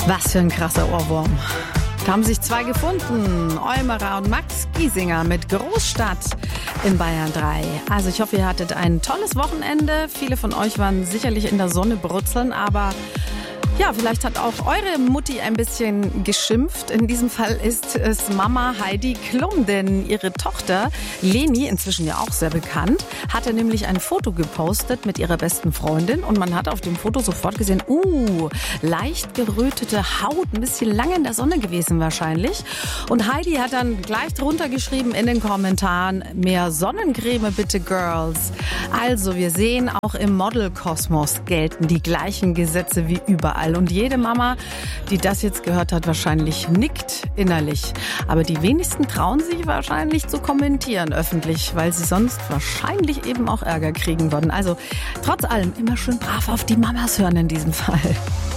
Was für ein krasser Ohrwurm. Da haben sich zwei gefunden, Eumerer und Max Giesinger mit Großstadt in Bayern 3. Also ich hoffe, ihr hattet ein tolles Wochenende. Viele von euch waren sicherlich in der Sonne brutzeln, aber ja, vielleicht hat auch eure Mutti ein bisschen geschimpft. In diesem Fall ist es Mama Heidi Klum, denn ihre Tochter Leni, inzwischen ja auch sehr bekannt, hatte nämlich ein Foto gepostet mit ihrer besten Freundin und man hat auf dem Foto sofort gesehen, leicht gerötete Haut, ein bisschen lange in der Sonne gewesen wahrscheinlich. Und Heidi hat dann gleich drunter geschrieben in den Kommentaren, mehr Sonnencreme bitte, Girls. Also wir sehen, auch im Modelkosmos gelten die gleichen Gesetze wie überall. Und jede Mama, die das jetzt gehört hat, wahrscheinlich nickt innerlich. Aber die wenigsten trauen sich wahrscheinlich zu kommentieren öffentlich, weil sie sonst wahrscheinlich eben auch Ärger kriegen würden. Also trotz allem immer schön brav auf die Mamas hören in diesem Fall.